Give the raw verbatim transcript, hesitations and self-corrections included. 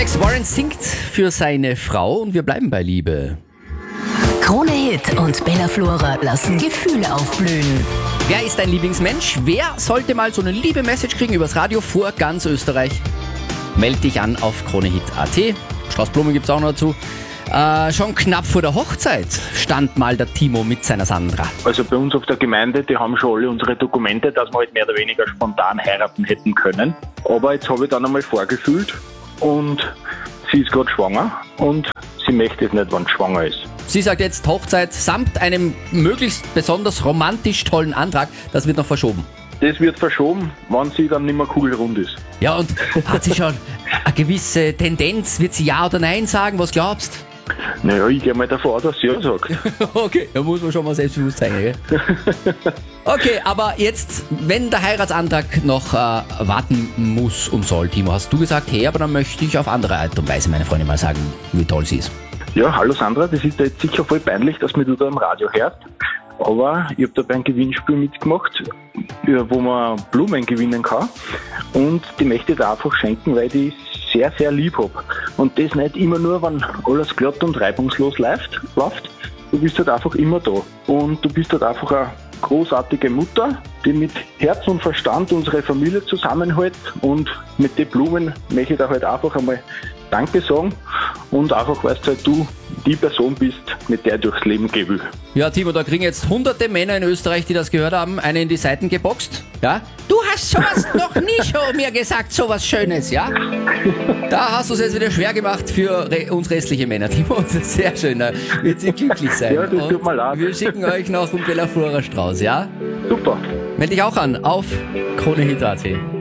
Alex Warren singt für seine Frau und wir bleiben bei Liebe. Krone Hit und Bella Flora lassen Gefühle aufblühen. Wer ist dein Lieblingsmensch? Wer sollte mal so eine liebe Message kriegen übers Radio vor ganz Österreich? Meld dich an auf kronehit punkt at. Straußblumen gibt's auch noch dazu. Äh, schon knapp vor der Hochzeit stand mal der Timo mit seiner Sandra. Also bei uns auf der Gemeinde, die haben schon alle unsere Dokumente, dass wir halt mehr oder weniger spontan heiraten hätten können. Aber jetzt habe ich dann einmal vorgefühlt und sie ist gerade schwanger und sie möchte es nicht, wenn sie schwanger ist. Sie sagt jetzt Hochzeit samt einem möglichst besonders romantisch tollen Antrag. Das wird noch verschoben. Das wird verschoben, wenn sie dann nicht mehr kugelrund ist. Ja, und hat sie schon eine gewisse Tendenz? Wird sie Ja oder Nein sagen? Was glaubst? Naja, ich gehe mal davon aus, dass sie ja sagt. Okay, da muss man schon mal selbstbewusst sein, gell? Okay, aber jetzt, wenn der Heiratsantrag noch äh, warten muss und soll, Timo, hast du gesagt, hey, aber dann möchte ich auf andere Art und Weise meine Freundin mal sagen, wie toll sie ist. Ja, hallo Sandra, das ist jetzt sicher voll peinlich, dass mir du da im Radio hörst. Aber ich habe da beim Gewinnspiel mitgemacht, wo man Blumen gewinnen kann. Und die möchte ich da einfach schenken, weil die sehr, sehr lieb habe. Und das nicht immer nur, wenn alles glatt und reibungslos läuft. läuft. Du bist halt einfach immer da. Und du bist halt einfach eine großartige Mutter, die mit Herz und Verstand unsere Familie zusammenhält. Und mit den Blumen möchte ich da halt einfach einmal Danke sagen. Und einfach, weil du halt du die Person bist, mit der ich durchs Leben gehen will. Ja, Timo, da kriegen jetzt hunderte Männer in Österreich, die das gehört haben, eine in die Seiten geboxt. Ja? Du hast sowas noch nie schon mir gesagt, sowas Schönes, ja? Da hast du es jetzt wieder schwer gemacht für re- uns restliche Männer, Timo. Sehr schön, da wird sie glücklich sein. Ja, das tut mir leid. Wir schicken euch noch einen Bella Flora Strauß, ja? Super. Meld dich auch an auf kronehit punkt at.